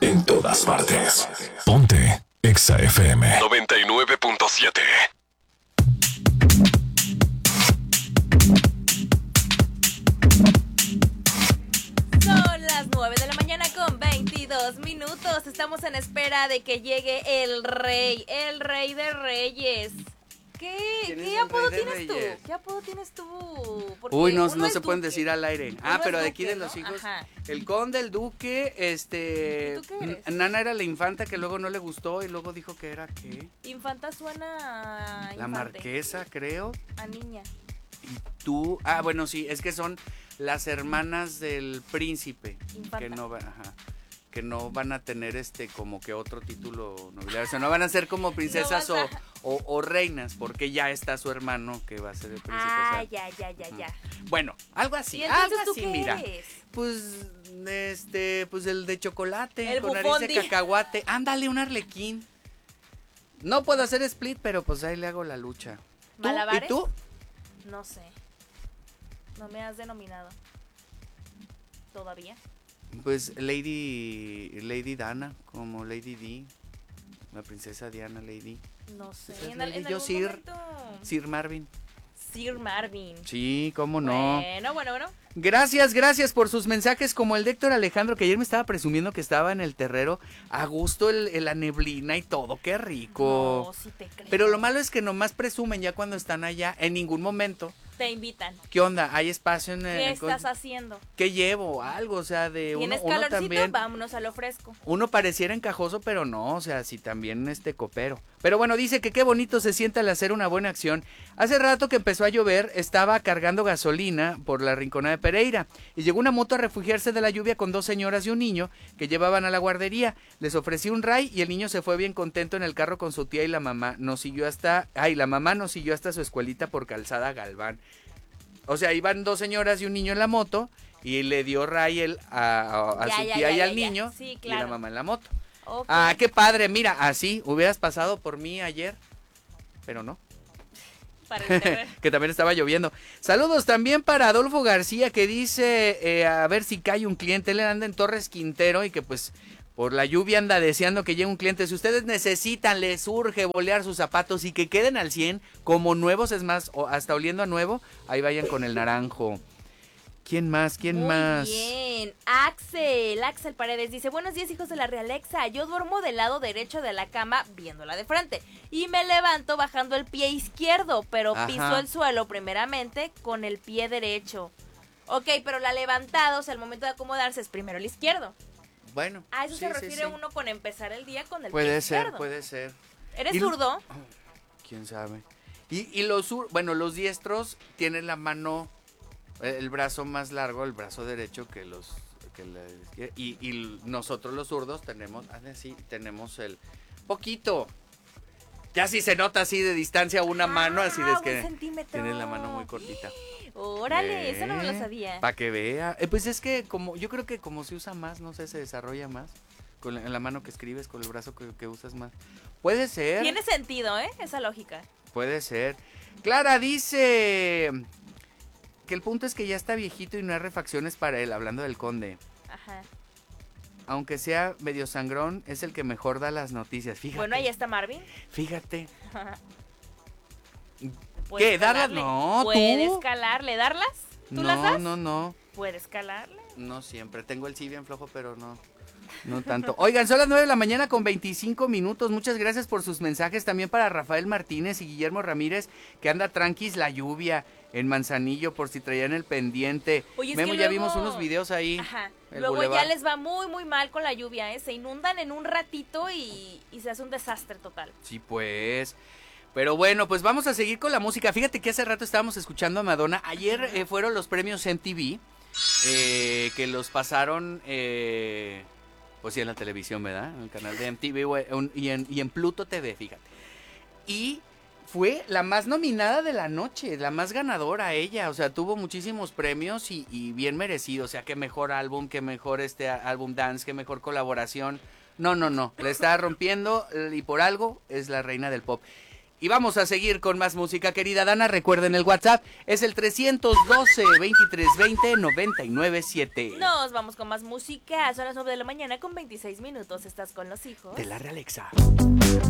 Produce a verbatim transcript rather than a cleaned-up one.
En todas partes. Ponte Exa F M noventa y nueve punto siete. Son las nueve de la mañana con veintidós minutos. Estamos en espera de que llegue el rey, el rey de reyes. ¿Qué, ¿qué apodo tienes Reyes? tú? ¿Qué apodo tienes tú? Porque Uy, no, no se duque. pueden decir al aire. Ah, pero de aquí de ¿no? los hijos. Ajá. El conde, el duque, este... ¿Y tú qué eres? Nana era la infanta que luego no le gustó y luego dijo que era ¿qué? Infanta suena a La infante. marquesa, creo. A niña. Y tú... Ah, bueno, sí, es que son las hermanas del príncipe. Infanta. Que no va... Ajá. Que no van a tener este como que otro título nobiliario, o sea, no van a ser como princesas no o, o, o reinas, porque ya está su hermano que va a ser el príncipe. Ah, o sea, ya, ya, ya, ya. Bueno, algo así, ¿Y entonces algo tú así, qué mira. eres? Pues, este, pues el de chocolate, El con nariz de bufondi. cacahuate. Ándale, un arlequín. No puedo hacer split, pero pues ahí le hago la lucha. ¿Tú? ¿Malabares? ¿Y tú? No sé. No me has denominado. ¿Todavía? Pues Lady, Lady Dana, como Lady Di. La princesa Diana, Lady. No sé. Pues es En, al- Lady, en yo algún Sir, momento... Sir Marvin. Sir Marvin. Sí, cómo no. Bueno, bueno, bueno. Gracias, gracias por sus mensajes, como el de Héctor Alejandro, que ayer me estaba presumiendo que estaba en el terrero, a gusto el, el- la neblina y todo, qué rico. No, sí te creo. Pero lo malo es que nomás presumen ya cuando están allá, en ningún momento. Te invitan. ¿Qué onda? ¿Hay espacio en el... ¿Qué estás haciendo? ¿Qué llevo? Algo, o sea, de uno, ¿Tienes uno calorcito? también... Vámonos a lo fresco. Uno pareciera encajoso, pero no, o sea, sí también este copero. Pero bueno, dice que qué bonito se siente al hacer una buena acción. Hace rato que empezó a llover, estaba cargando gasolina por la Rincona de Pereira y llegó una moto a refugiarse de la lluvia con dos señoras y un niño que llevaban a la guardería. Les ofrecí un ray y el niño se fue bien contento en el carro con su tía y la mamá. Nos siguió hasta, ay, la mamá nos siguió hasta su escuelita por Calzada Galván. O sea, iban dos señoras y un niño en la moto y le dio ray el, a, a, a Ya, su ya, tía ya, y ya, al ya. niño Sí, y claro. la mamá en la moto. Ok. Ah, qué padre, mira, así hubieras pasado por mí ayer, pero no. Para el terreno. Que también estaba lloviendo. Saludos también para Adolfo García, que dice, eh, a ver si cae un cliente. Él anda en Torres Quintero y que pues por la lluvia anda deseando que llegue un cliente. Si ustedes necesitan, les urge bolear sus zapatos y que queden al cien como nuevos, es más, o hasta oliendo a nuevo, ahí vayan con el naranjo. ¿Quién más? ¿Quién Muy más? bien. Axel, Axel Paredes dice, buenos días, hijos de la Realexa. Yo duermo del lado derecho de la cama viéndola de frente y me levanto bajando el pie izquierdo, pero Ajá. piso el suelo primeramente con el pie derecho. Ok, pero la levantada, o sea, el momento de acomodarse es primero el izquierdo. Bueno. A eso sí, se sí, refiere sí. uno con empezar el día con el Puede pie ser, izquierdo. puede ser. ¿Eres Y- zurdo? ¿Quién sabe? Y, y los, sur- bueno, los diestros tienen la mano, eh, el brazo más largo, el brazo derecho que los... Que la izquierda, y, y nosotros los zurdos tenemos, así, tenemos el poquito. Ya si se nota así de distancia una mano, así Ah, es que un centímetro. tienes la mano muy cortita. Órale, eso no me lo sabía. Para que vea. Eh, pues es que como yo creo que como se usa más, no sé, se desarrolla más. Con la, en la mano que escribes, con el brazo que, que usas más. Puede ser. Tiene sentido, ¿eh? Esa lógica. Puede ser. Clara dice que el punto es que ya está viejito y no hay refacciones para él, hablando del conde. Ajá. Aunque sea medio sangrón, es el que mejor da las noticias. Fíjate. Bueno, ahí está Marvin. Fíjate. Puedes ¿Qué? ¿Darlas? calarle. No, tú. Puedes calarle. ¿Darlas? ¿Tú no, las das? no, no. Puedes calarle. No siempre. Tengo el sí bien flojo, pero no. No tanto. Oigan, son las nueve de la mañana con veinticinco minutos. Muchas gracias por sus mensajes. También para Rafael Martínez y Guillermo Ramírez, que anda tranquis la lluvia en Manzanillo, por si traían el pendiente. Oye, es Memo, que ya luego- vimos unos videos ahí. Ajá. el Luego bulevar. ya les va muy, muy mal con la lluvia, ¿eh? Se inundan en un ratito y, y se hace un desastre total. Sí, pues. Pero bueno, pues vamos a seguir con la música. Fíjate que hace rato estábamos escuchando a Madonna. Ayer eh, fueron los premios M T V, eh, que los pasaron, eh, pues sí, en la televisión, ¿verdad? En el canal de M T V güey, un- y, en, y en Pluto T V, fíjate. Y fue la más nominada de la noche, la más ganadora ella. O sea, tuvo muchísimos premios y, y bien merecido. O sea, que mejor álbum, que mejor este álbum dance, que mejor colaboración. No, no, no. Le está rompiendo y por algo es la reina del pop. Y vamos a seguir con más música, querida Dana. Recuerden el WhatsApp, es el trescientos doce, veintitrés veinte, noventa y nueve siete. Nos vamos con más música. Son las nueve de la mañana con veintiséis minutos. Estás con los hijos de la Realexa.